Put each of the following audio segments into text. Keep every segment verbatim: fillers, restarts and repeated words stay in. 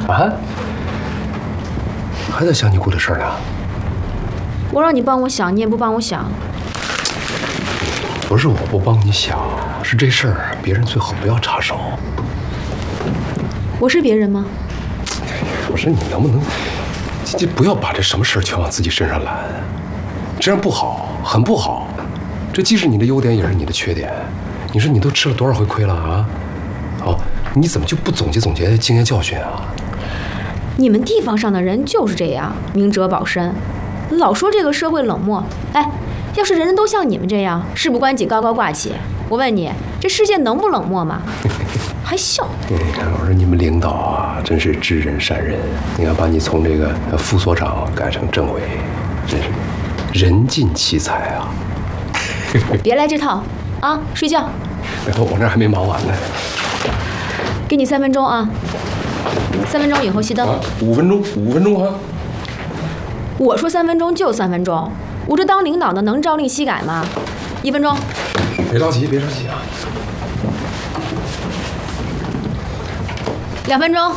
啊？还在想你姑的事儿呢？ 我让你帮我想，你也不帮我想。 不是我不帮你想，是这事儿别人最好不要插手。 我是别人吗？ 我说你能不能，这不要把这什么事儿全往自己身上揽，这样不好，很不好。这既是你的优点，也是你的缺点。你说你都吃了多少回亏了啊？好，你怎么就不总结总结经验教训啊？ 你们地方上的人就是这样，明哲保身，老说这个社会冷漠。哎，要是人人都像你们这样，事不关己高高挂起，我问你，这世界能不冷漠吗？还笑？ 嗯，我说你们领导啊，真是知人善任。你看，把你从这个副所长改成政委，真是人尽其才啊！ 别来这套啊！睡觉。 我这还没忙完呢。 给你三分钟啊！三分钟以后熄灯。 啊，五分钟，五分钟啊！ 我说三分钟就三分钟，我这当领导的能朝令夕改吗？一分钟。 别着急，别着急啊！ 两分钟。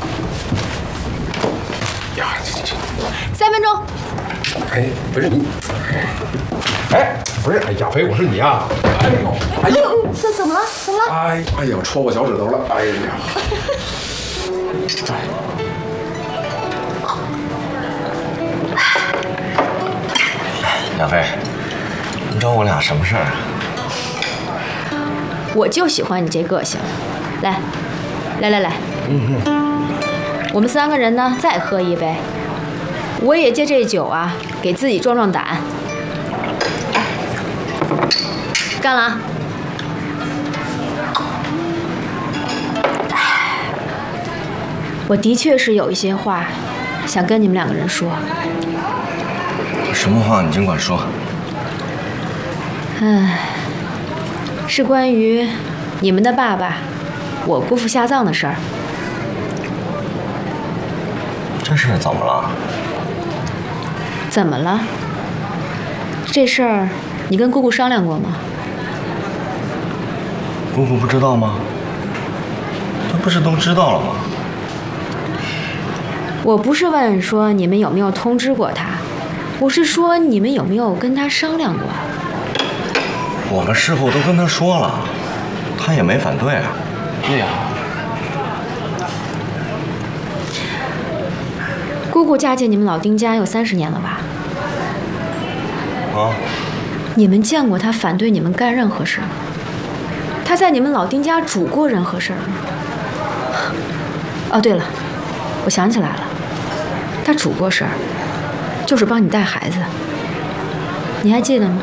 呀，这这这， 三分钟。 哎，不是你，哎，不是，哎呀，非我是你啊！哎呦，哎呀， 这怎么了？怎么了？ 哎，哎呀，戳我脚趾头了！哎呀， 亚飞，你找我俩什么事儿啊？ 我就喜欢你这个性，来，来来来， 嗯嗯， 我们三个人呢，再喝一杯。我也借这酒啊，给自己壮壮胆。干了啊！我的确是有一些话想跟你们两个人说。 什么话你尽管说。 唉，是关于你们的爸爸，我姑父下葬的事儿。 这事怎么了？ 怎么了？这事儿你跟姑姑商量过吗？ 姑姑不知道吗？她不是都知道了吗？ 我不是问说你们有没有通知过她，我是说你们有没有跟她商量过。 我们事后都跟她说了，她也没反对啊。 对呀。 姑姑嫁进你们老丁家有三十年了吧？ 啊？ 你们见过她反对你们干任何事吗？她在你们老丁家主过任何事儿吗？哦，对了，我想起来了，她主过事儿，就是帮你带孩子。你还记得吗？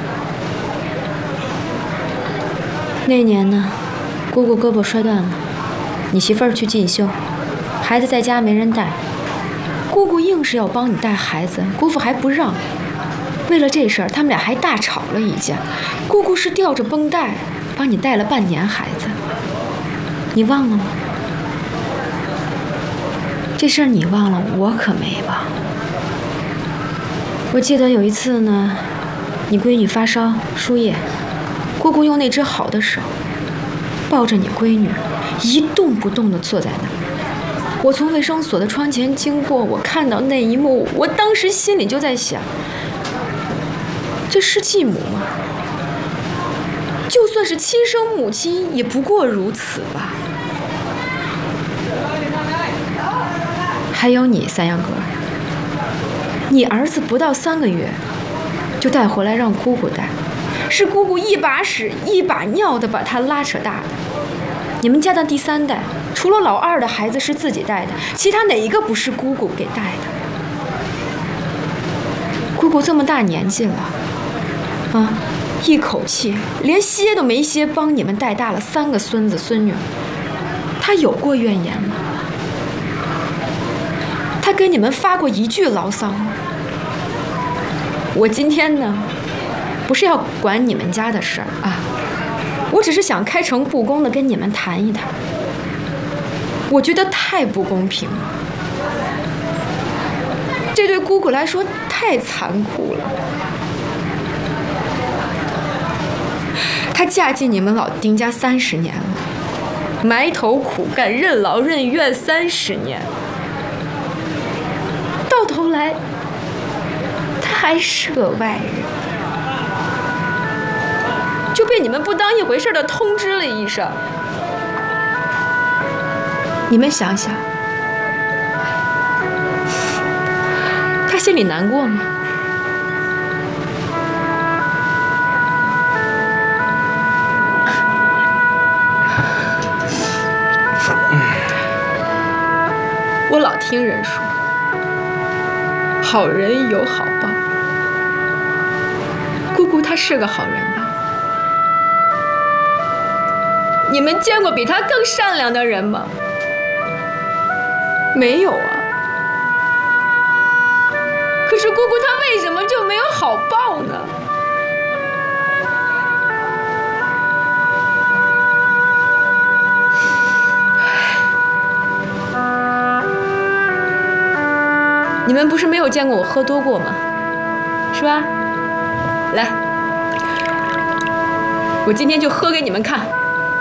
那年呢，姑姑胳膊摔断了，你媳妇儿去进修，孩子在家没人带。姑姑硬是要帮你带孩子，姑父还不让。为了这事儿，他们俩还大吵了一架。姑姑是吊着绷带帮你带了半年孩子，你忘了吗？这事儿你忘了，我可没忘。我记得有一次呢，你闺女发烧输液，姑姑用那只好的手抱着你闺女，一动不动地坐在那儿。我从卫生所的窗前经过，我看到那一幕，我当时心里就在想，这是继母吗？就算是亲生母亲，也不过如此吧。还有你，三阳哥，你儿子不到三个月就带回来让姑姑带，是姑姑一把屎一把尿的把他拉扯大的。你们家的第三代，除了老二的孩子是自己带的，其他哪一个不是姑姑给带的？姑姑这么大年纪了，啊，一口气连歇都没歇，帮你们带大了三个孙子孙女，她有过怨言吗？她给你们发过一句牢骚吗？我今天呢，不是要管你们家的事儿啊，我只是想开诚布公的跟你们谈一谈。我觉得太不公平了，这对姑姑来说太残酷了。她嫁进你们老丁家三十年了，埋头苦干，任劳任怨三十年， 到头来，他还是个外人，就被你们不当一回事的通知了一声。你们想想，他心里难过吗？我老听人说，好人有好报。姑姑她是个好人吧？你们见过比她更善良的人吗？没有啊。可是姑姑她为什么就没有好报呢？你们不是没有见过我喝多过吗？是吧？来，我今天就喝给你们看。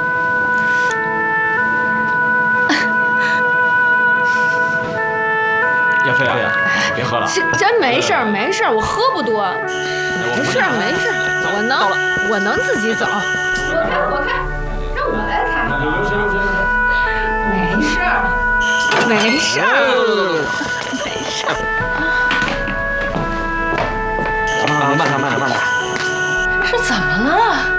亚飞啊，别喝了。 这真没事儿，没事儿，我喝不多。没事儿，没事儿，我能，我能自己走。我开，我开，让我来开。没事儿，没事儿，没事儿。 啊，慢点，慢点，慢点。 是怎么了？